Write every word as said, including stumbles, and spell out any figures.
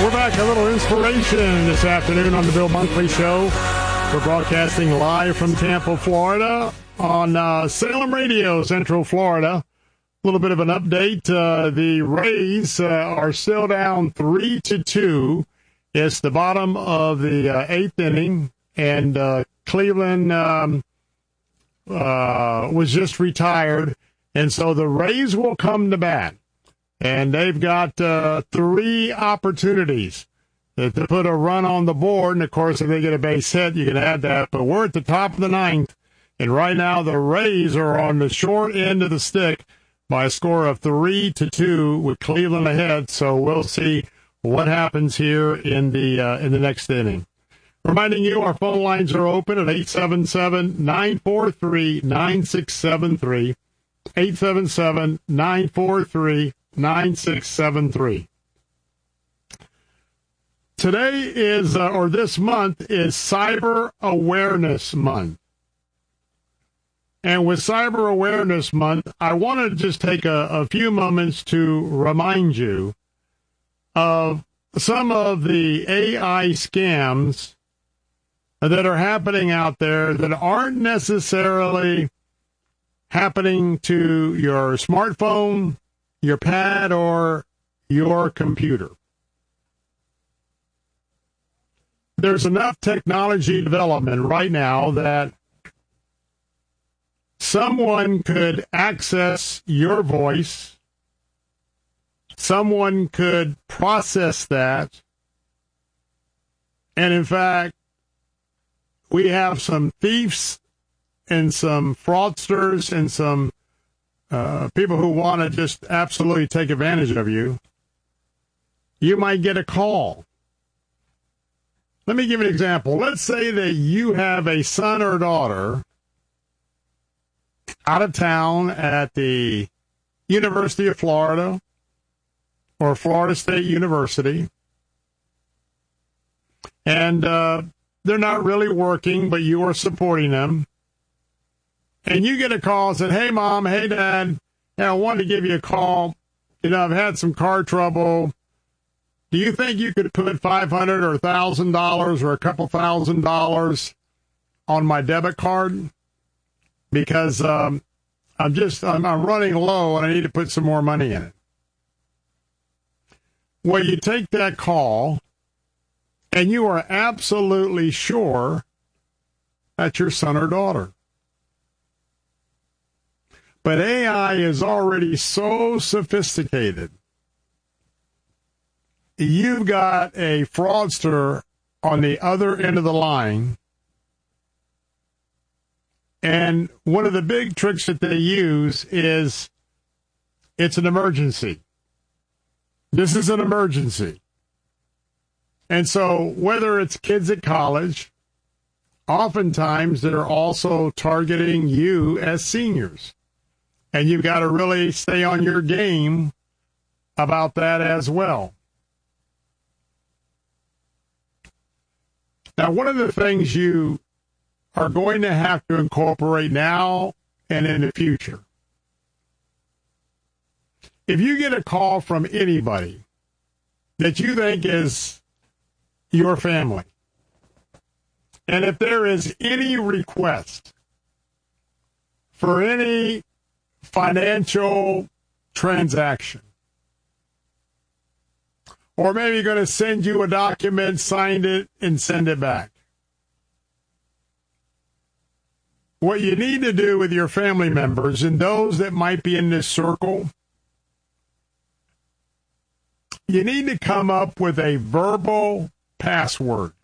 We're back. A little inspiration this afternoon on the Bill Bunkley Show. We're broadcasting live from Tampa, Florida, on uh, Salem Radio, Central Florida. A little bit of an update. Uh, the Rays uh, are still down three to two. It's the bottom of the uh, eighth inning, and uh, Cleveland um, uh, was just retired, and so the Rays will come to bat. And they've got uh, three opportunities to, to put a run on the board. And, of course, if they get a base hit, you can add that. But we're at the top of the ninth. And right now the Rays are on the short end of the stick by a score of three to two with Cleveland ahead. So we'll see what happens here in the uh, in the next inning. Reminding you, our phone lines are open at eight seven seven, nine four three, nine six seven three. eight seven seven, nine four three, nine six seven three. Today is, uh, or this month, is Cyber Awareness Month. And with Cyber Awareness Month, I want to just take a, a few moments to remind you of some of the A I scams that are happening out there that aren't necessarily happening to your smartphone, your pad, or your computer. There's enough technology development right now that someone could access your voice, someone could process that, and in fact, we have some thieves and some fraudsters and some uh, people who want to just absolutely take advantage of you. You might get a call. Let me give you an example. Let's say that you have a son or daughter out of town at the University of Florida or Florida State University, and uh, they're not really working, but you are supporting them. And you get a call and said, hey, Mom, hey, Dad, hey, I wanted to give you a call. You know, I've had some car trouble. Do you think you could put five hundred dollars or one thousand dollars or a couple thousand dollars on my debit card? Because um, I'm just, I'm, I'm running low and I need to put some more money in it. Well, you take that call and you are absolutely sure that's your son or daughter. But A I is already so sophisticated. You've got a fraudster on the other end of the line. And one of the big tricks that they use is it's an emergency. This is an emergency. And so whether it's kids at college, oftentimes they're also targeting you as seniors. And you've got to really stay on your game about that as well. Now, one of the things you are going to have to incorporate now and in the future, if you get a call from anybody that you think is your family, and if there is any request for any financial transaction, or maybe going to send you a document, sign it, and send it back. What you need to do with your family members and those that might be in this circle, you need to come up with a verbal password.